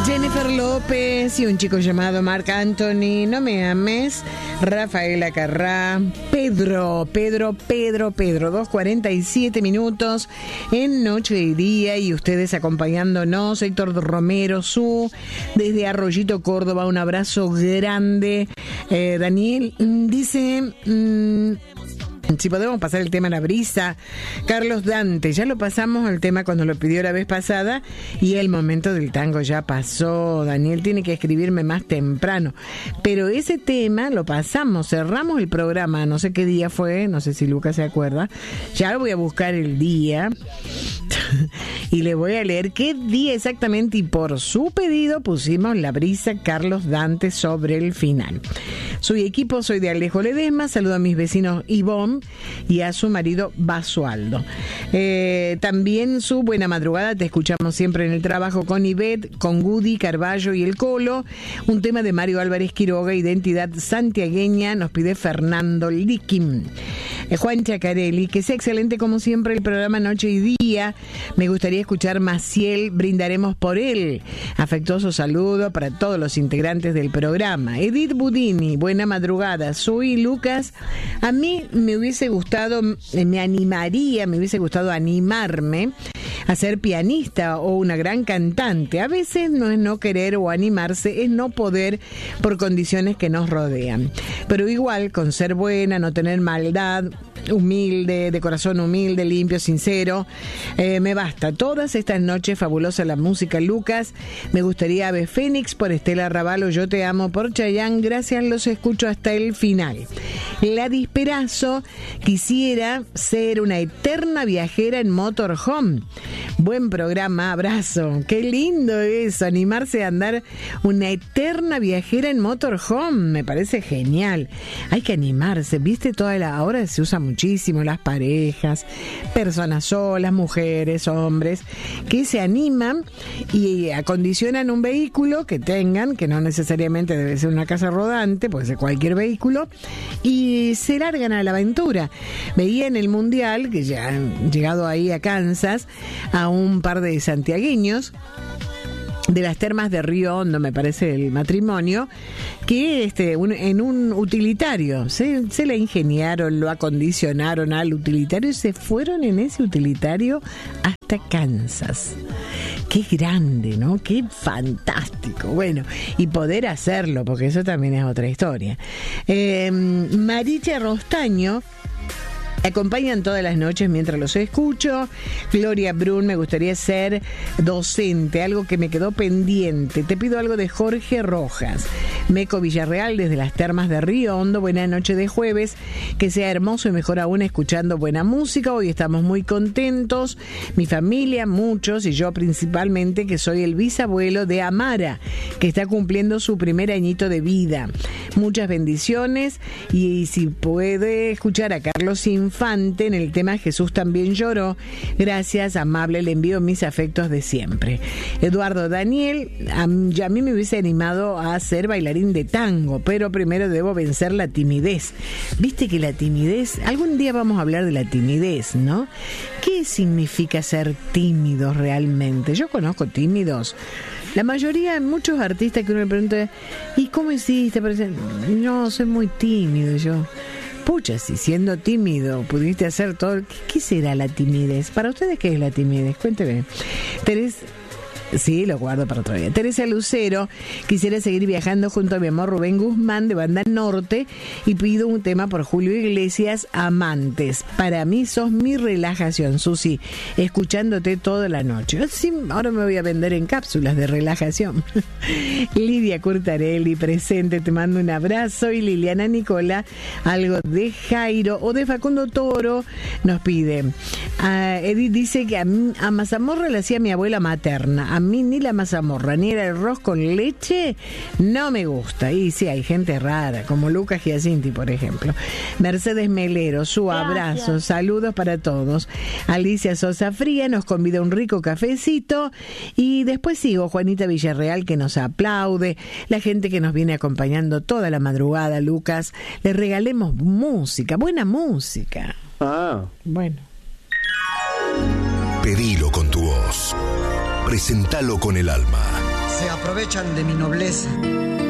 Jennifer López y un chico llamado Marc Anthony, No me ames, Rafaela Carrá, Pedro, 2:47 minutos en Noche y Día, y ustedes acompañándonos, Héctor Romero, desde Arroyito, Córdoba, un abrazo grande. Daniel dice... si podemos pasar el tema La Brisa. Carlos Dante, ya lo pasamos el tema cuando lo pidió la vez pasada, y el momento del tango ya pasó. Daniel tiene que escribirme más temprano, pero ese tema lo pasamos, cerramos el programa, no sé qué día fue, no sé si Lucas se acuerda, ya voy a buscar el día y le voy a leer qué día exactamente, y por su pedido pusimos La Brisa, Carlos Dante, sobre el final. Soy equipo, soy de Alejo Ledesma, saludo a mis vecinos Ivonne y a su marido Basualdo. También su buena madrugada, te escuchamos siempre en el trabajo con Ivette, con Gudi, Carballo y el Colo. Un tema de Mario Álvarez Quiroga, Identidad Santiagueña, nos pide Fernando Liquim. Juan Chacarelli, que sea excelente como siempre el programa Noche y Día. Me gustaría escuchar Maciel, brindaremos por él. Afectuoso saludo para todos los integrantes del programa. Edith Budini, buena madrugada. Soy Lucas. A mí me hubiese gustado animarme a ser pianista o una gran cantante. A veces no es no querer o animarse, es no poder por condiciones que nos rodean. Pero igual, con ser buena, no tener maldad, humilde, de corazón humilde, limpio, sincero, me basta. Todas estas noches, fabulosa la música, Lucas. Me gustaría Ave Fénix por Estela Ravalo, Yo te amo por Chayanne. Gracias, los escucho hasta el final. La Disperazo, quisiera ser una eterna viajera en motorhome. Buen programa, abrazo. Qué lindo eso, animarse a andar una eterna viajera en motorhome. Me parece genial. Hay que animarse, viste, ahora se usa muchísimo las parejas, personas solas, mujeres, hombres, que se animan y acondicionan un vehículo que tengan, que no necesariamente debe ser una casa rodante, puede ser cualquier vehículo, y se largan a la aventura. Veía en el Mundial, que ya han llegado ahí a Kansas, a un par de santiagueños de las termas de Río Hondo, me parece el matrimonio, que en un utilitario se la ingeniaron, lo acondicionaron al utilitario y se fueron en ese utilitario hasta Kansas. Qué grande, ¿no? Qué fantástico. Bueno, y poder hacerlo, porque eso también es otra historia. Maricha Rostaño acompañan todas las noches mientras los escucho. Gloria Brun, me gustaría ser docente, algo que me quedó pendiente. Te pido algo de Jorge Rojas. Meco Villarreal, desde las termas de Río Hondo, buena noche de jueves, que sea hermoso y mejor aún escuchando buena música. Hoy estamos muy contentos, mi familia, muchos, y yo principalmente, que soy el bisabuelo de Amara, que está cumpliendo su primer añito de vida. Muchas bendiciones, y si puede escuchar a Carlos Infante en el tema Jesús también lloró. Gracias, amable, le envío mis afectos de siempre. Eduardo Daniel, a mí me hubiese animado a ser bailarín de tango, pero primero debo vencer la timidez. Viste que la timidez, algún día vamos a hablar de la timidez, ¿no? ¿Qué significa ser tímido realmente? Yo conozco tímidos. La mayoría, muchos artistas que uno le pregunta, ¿y cómo hiciste? No, soy muy tímido. Yo, pucha, si siendo tímido pudiste hacer todo, ¿qué será la timidez? Para ustedes, ¿qué es la timidez? Cuénteme. Sí, lo guardo para otro día. Teresa Lucero, quisiera seguir viajando junto a mi amor Rubén Guzmán de Banda Norte, y pido un tema por Julio Iglesias, Amantes. Para mí sos mi relajación, Susi, escuchándote toda la noche. Sí, ahora me voy a vender en cápsulas de relajación. Lidia Curtarelli, presente, te mando un abrazo. Y Liliana Nicola, algo de Jairo o de Facundo Toro, nos pide. Edith dice que a mazamorra le hacía mi abuela materna. A mí ni la mazamorra ni el arroz con leche no me gusta. Y sí, hay gente rara, como Lucas Giacinti, por ejemplo. Mercedes Melero, su abrazo. Saludos para todos. Alicia Sosa Fría nos convida a un rico cafecito. Y después sigo Juanita Villarreal, que nos aplaude. La gente que nos viene acompañando toda la madrugada, Lucas. Les regalemos música, buena música. Bueno. Pedilo con tu voz. Presentalo con el alma. Se aprovechan de mi nobleza.